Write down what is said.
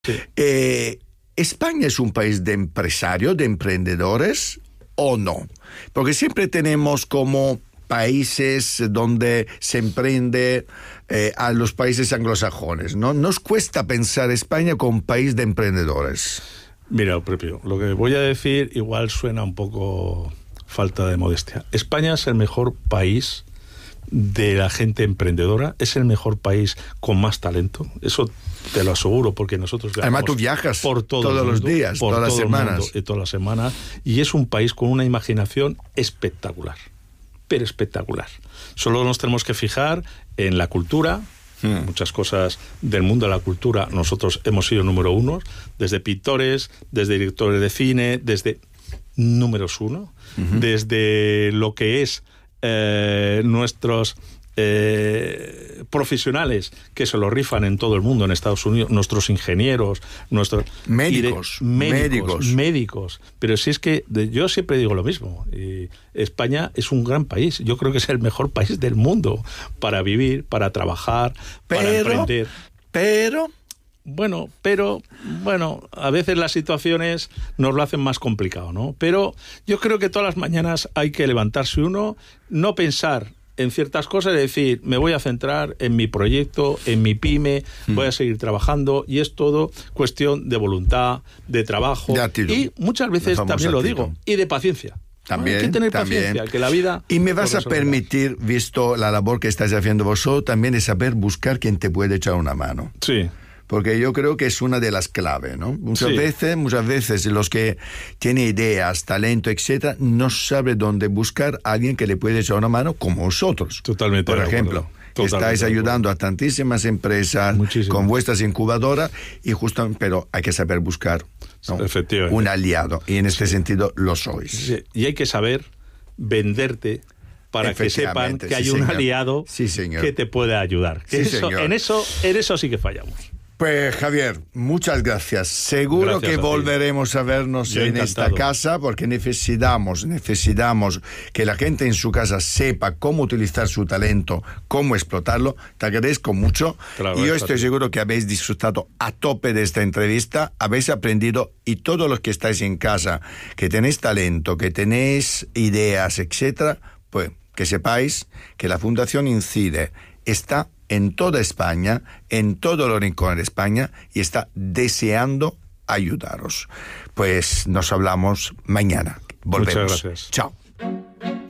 Sí. ¿España es un país de empresarios, de emprendedores o no? Porque siempre tenemos como países donde se emprende a los países anglosajones, ¿no? ¿Nos cuesta pensar España como un país de emprendedores? Mira, propio, lo que voy a decir igual suena un poco falta de modestia. España es el mejor país de la gente emprendedora, es el mejor país con más talento, eso te lo aseguro, porque nosotros viajamos. Además tú viajas por todo todos mundo, los días, por todas las todo semanas. Mundo, y todas las semanas, y es un país con una imaginación espectacular, pero espectacular. Solo nos tenemos que fijar en la cultura. Muchas cosas del mundo de la cultura nosotros hemos sido número uno, desde pintores, desde directores de cine, desde números uno, desde lo que es nuestros profesionales que se lo rifan en todo el mundo, en Estados Unidos, nuestros ingenieros, nuestros médicos. Pero si es que yo siempre digo lo mismo, España es un gran país, yo creo que es el mejor país del mundo para vivir, para trabajar, para emprender. Pero a veces las situaciones nos lo hacen más complicado, ¿no? Pero yo creo que todas las mañanas hay que levantarse uno, no pensar en ciertas cosas, es decir, me voy a centrar en mi proyecto, en mi pyme, voy a seguir trabajando, y es todo cuestión de voluntad, de trabajo, y muchas veces también lo digo, y de paciencia. También, hay que tener paciencia, que la vida... Y me vas a permitir, visto la labor que estáis haciendo vosotros, también de saber buscar quien te puede echar una mano. Sí. Porque yo creo que es una de las claves, ¿no? Muchas veces los que tienen ideas, talento, etcétera, no saben dónde buscar a alguien que le puede echar una mano como vosotros. Totalmente. Por ejemplo, estáis ayudando a tantísimas empresas con vuestras incubadoras pero hay que saber buscar, ¿no?, un aliado, y en este sentido lo sois. Sí. Y hay que saber venderte para que sepan que hay un aliado que te puede ayudar. En eso sí que fallamos. Pues Javier, muchas gracias. Seguro que volveremos a vernos en esta casa, porque necesitamos que la gente en su casa sepa cómo utilizar su talento, cómo explotarlo. Te agradezco mucho, y yo estoy seguro que habéis disfrutado a tope de esta entrevista, habéis aprendido, y todos los que estáis en casa, que tenéis talento, que tenéis ideas, etcétera, pues que sepáis que la Fundación Incide está en toda España, en todo los rincones de España, y está deseando ayudaros. Pues nos hablamos mañana. Volvemos. Muchas gracias. Chao.